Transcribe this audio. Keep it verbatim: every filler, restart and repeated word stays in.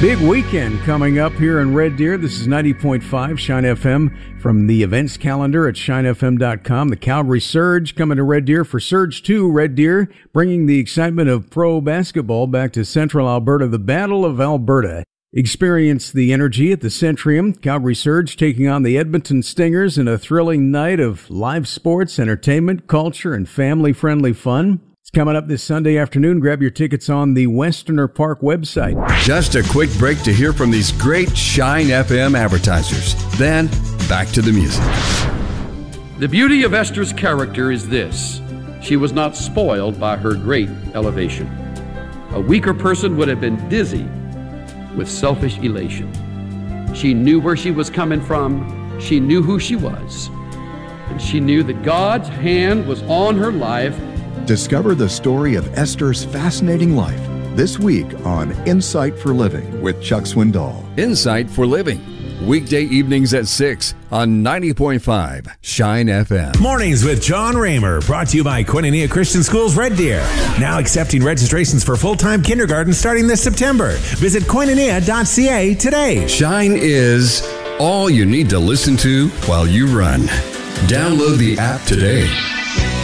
Big weekend coming up here in Red Deer. This is ninety point five Shine F M from the events calendar at shine f m dot com. The Calgary Surge coming to Red Deer for Surge two Red Deer, bringing the excitement of pro basketball back to central Alberta. The Battle of Alberta. Experience the energy at the Centrium. Calgary Surge taking on the Edmonton Stingers in a thrilling night of live sports, entertainment, culture, and family-friendly fun. Coming up this Sunday afternoon, grab your tickets on the Westerner Park website. Just a quick break to hear from these great Shine F M advertisers. Then, back to the music. The beauty of Esther's character is this. She was not spoiled by her great elevation. A weaker person would have been dizzy with selfish elation. She knew where she was coming from. She knew who she was. And she knew that God's hand was on her life. Discover the story of Esther's fascinating life this week on Insight for Living with Chuck Swindoll. Insight for Living, weekday evenings at six on ninety point five Shine F M. Mornings with John Raymer, brought to you by Koinonia Christian Schools Red Deer. Now accepting registrations for full-time kindergarten starting this September. Visit koinonia dot c a today. Shine is all you need to listen to while you run. Download the app today.